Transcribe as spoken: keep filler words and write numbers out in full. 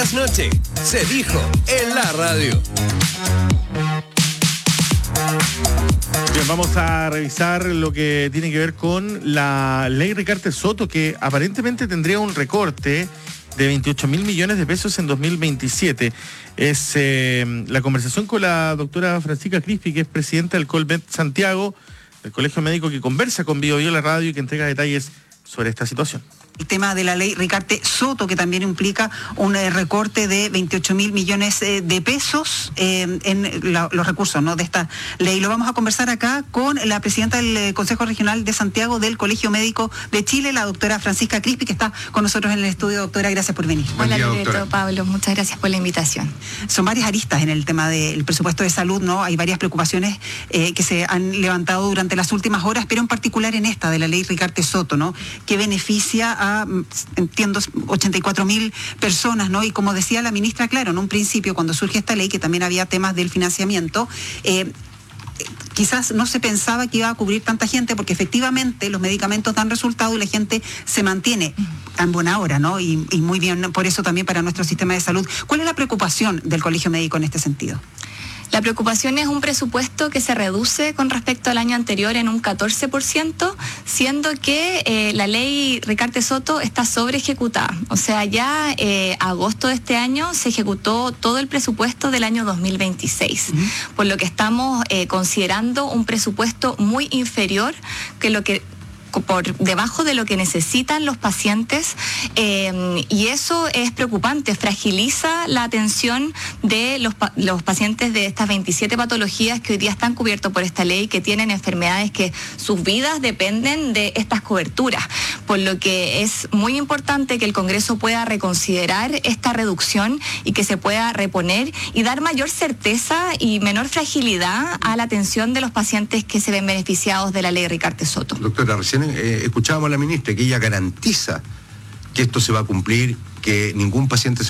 Noche, se dijo en la radio. Bien, vamos a revisar lo que tiene que ver con la ley Ricardo Soto, que aparentemente tendría un recorte de veintiocho mil millones de pesos en dos mil veintisiete. Es eh, la conversación con la doctora Francisca Crispi, que es presidenta del Colmet Santiago, el colegio médico que conversa con Bio Bio la radio y que entrega detalles sobre esta situación. El tema de la ley Ricardo Soto, que también implica un eh, recorte de veintiocho mil millones eh, de pesos eh, en la, los recursos, ¿no?, de esta ley. Lo vamos a conversar acá con la presidenta del eh, Consejo Regional de Santiago del Colegio Médico de Chile, la doctora Francisca Crispi, que está con nosotros en el estudio. Doctora, gracias por venir. Hola, Loreto, Pablo, muchas gracias por la invitación. Son varias aristas en el tema del presupuesto de salud, ¿no? Hay varias preocupaciones eh, que se han levantado durante las últimas horas, pero en particular en esta de la ley Ricardo Soto, ¿no?, que beneficia a entiendo, ochenta y cuatro mil personas, ¿no? Y como decía la ministra, claro, en un principio, cuando surge esta ley, que también había temas del financiamiento, eh, quizás no se pensaba que iba a cubrir tanta gente, porque efectivamente los medicamentos dan resultado y la gente se mantiene en buena hora, ¿no? Y, y muy bien, por eso también para nuestro sistema de salud. ¿Cuál es la preocupación del Colegio Médico en este sentido? La preocupación es un presupuesto que se reduce con respecto al año anterior en un catorce por ciento, siendo que eh, la ley Ricardo Soto está sobre ejecutada. O sea, ya eh, agosto de este año se ejecutó todo el presupuesto del año dos mil veintiséis, uh-huh. por lo que estamos eh, considerando un presupuesto muy inferior que lo que por debajo de lo que necesitan los pacientes, eh, y eso es preocupante, fragiliza la atención de los, pa- los pacientes de estas veintisiete patologías que hoy día están cubiertos por esta ley, que tienen enfermedades que sus vidas dependen de estas coberturas, por lo que es muy importante que el Congreso pueda reconsiderar esta reducción y que se pueda reponer y dar mayor certeza y menor fragilidad a la atención de los pacientes que se ven beneficiados de la ley Ricardo Soto. Doctora, recién Eh, escuchábamos a la ministra que ella garantiza que esto se va a cumplir, que ningún paciente se